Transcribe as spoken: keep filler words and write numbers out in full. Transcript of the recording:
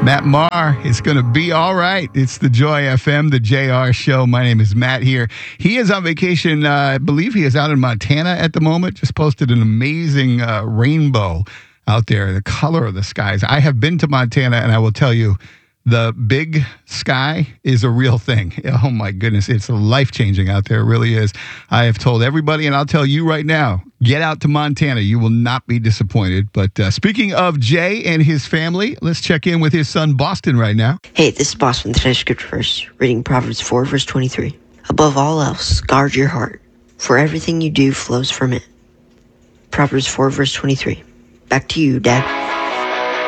Matt Maher, it's going to be all right. It's the Joy F M, the J R show. My name is Matt here. He is on vacation. Uh, I believe he is out in Montana at the moment. Just posted an amazing uh, rainbow out there, the color of the skies. I have been to Montana, and I will tell you, the big sky is a real thing. Oh, my goodness. It's life-changing out there. It really is. I have told everybody, and I'll tell you right now, get out to Montana. You will not be disappointed. But uh, speaking of Jay and his family, let's check in with his son, Boston, right now. Hey, this is Boston, the today's scripture verse, reading Proverbs four, verse twenty-three. Above all else, guard your heart, for everything you do flows from it. Proverbs four, verse twenty-three. Back to you, Dad.